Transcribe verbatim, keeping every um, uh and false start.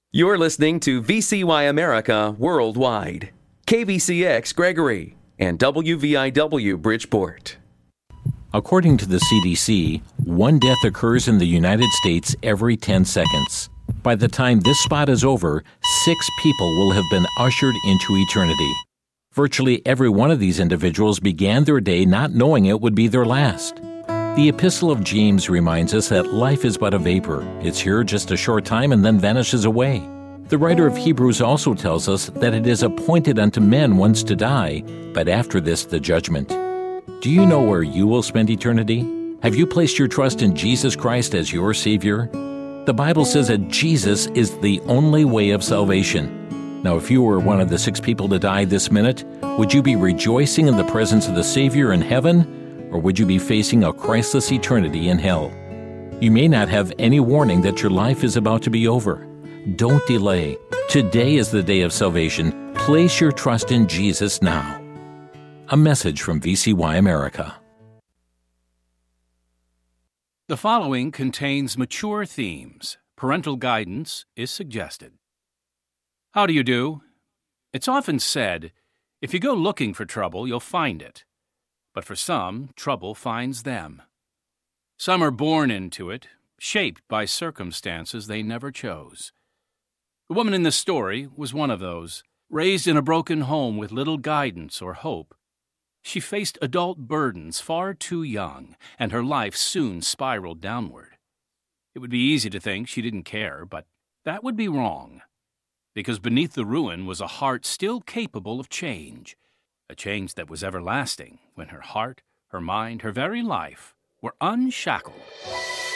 You're listening to V C Y America Worldwide, K V C X Gregory, and W V I W Bridgeport. According to the C D C, one death occurs in the United States every ten seconds. By the time this spot is over, six people will have been ushered into eternity. Virtually every one of these individuals began their day not knowing it would be their last. The Epistle of James reminds us that life is but a vapor. It's here just a short time and then vanishes away. The writer of Hebrews also tells us that it is appointed unto men once to die, but after this the judgment. Do you know where you will spend eternity? Have you placed your trust in Jesus Christ as your Savior? The Bible says that Jesus is the only way of salvation. Now, if you were one of the six people to die this minute, would you be rejoicing in the presence of the Savior in heaven, or would you be facing a Christless eternity in hell? You may not have any warning that your life is about to be over. Don't delay. Today is the day of salvation. Place your trust in Jesus now. A message from V C Y America. The following contains mature themes. Parental guidance is suggested. How do you do? It's often said, if you go looking for trouble, you'll find it. But for some, trouble finds them. Some are born into it, shaped by circumstances they never chose. The woman in the story was one of those. Raised in a broken home with little guidance or hope, she faced adult burdens far too young, and her life soon spiraled downward. It would be easy to think she didn't care, but that would be wrong. Because beneath the ruin was a heart still capable of change, a change that was everlasting when her heart, her mind, her very life were unshackled.